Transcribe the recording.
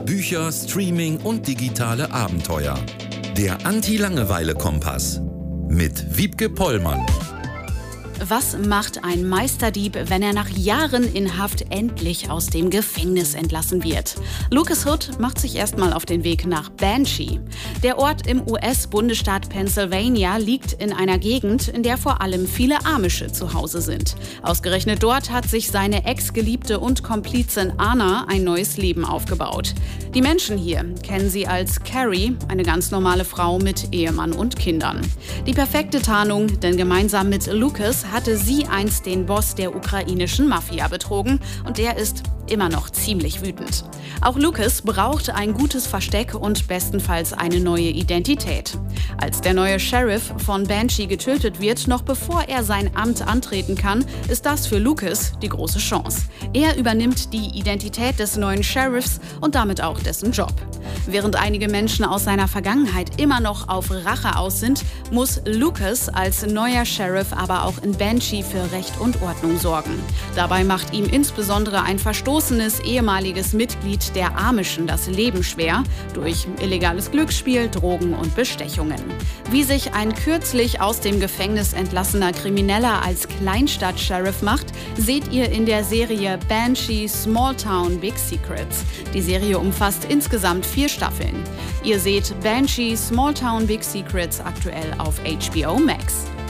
Bücher, Streaming und digitale Abenteuer. Der Anti-Langeweile-Kompass mit Wiebke Pollmann. Was macht ein Meisterdieb, wenn er nach Jahren in Haft endlich aus dem Gefängnis entlassen wird? Lucas Hood macht sich erstmal auf den Weg nach Banshee. Der Ort im US-Bundesstaat Pennsylvania liegt in einer Gegend, in der vor allem viele Amische zu Hause sind. Ausgerechnet dort hat sich seine Ex-Geliebte und Komplizin Anna ein neues Leben aufgebaut. Die Menschen hier kennen sie als Carrie, eine ganz normale Frau mit Ehemann und Kindern. Die perfekte Tarnung, denn gemeinsam mit Lucas hatte sie einst den Boss der ukrainischen Mafia betrogen und der ist immer noch ziemlich wütend. Auch Lucas braucht ein gutes Versteck und bestenfalls eine neue Identität. Als der neue Sheriff von Banshee getötet wird, noch bevor er sein Amt antreten kann, ist das für Lucas die große Chance. Er übernimmt die Identität des neuen Sheriffs und damit auch dessen Job. Während einige Menschen aus seiner Vergangenheit immer noch auf Rache aus sind, muss Lucas als neuer Sheriff aber auch in Banshee für Recht und Ordnung sorgen. Dabei macht ihm insbesondere ein verstoßenes ehemaliges Mitglied der Amischen das Leben schwer durch illegales Glücksspiel, Drogen und Bestechungen. Wie sich ein kürzlich aus dem Gefängnis entlassener Krimineller als Kleinstadt-Sheriff macht, seht ihr in der Serie Banshee Small Town Big Secrets. Die Serie umfasst insgesamt 4 Staffeln. Ihr seht Banshee Small Town Big Secrets aktuell auf HBO Max.